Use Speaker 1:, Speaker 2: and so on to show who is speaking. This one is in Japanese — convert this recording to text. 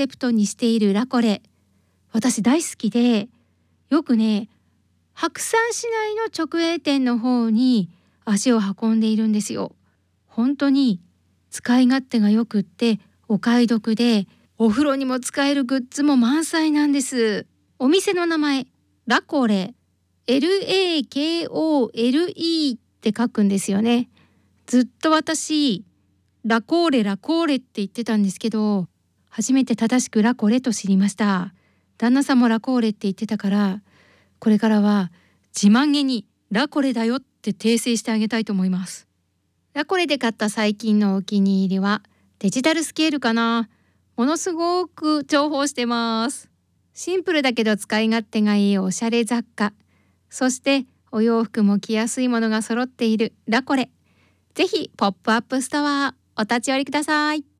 Speaker 1: セプトにしているラコレ、私大好きで、よくね、白山市内の直営店の方に足を運んでいるんですよ。本当に使い勝手がよくってお買い得で、お風呂にも使えるグッズも満載なんです。お店の名前、ラコレ、LAKOLE って書くんですよね。ずっと私、ラコーレラコーレって言ってたんですけど、初めて正しくラコレと知りました。旦那さんもラコーレって言ってたから、これからは自慢げにラコレだよって訂正してあげたいと思います。ラコレで買った最近のお気に入りはデジタルスケールかな。ものすごく重宝してます。シンプルだけど使い勝手がいいおしゃれ雑貨、そしてお洋服も着やすいものが揃っているラコレ。ぜひポップアップストアお立ち寄りください。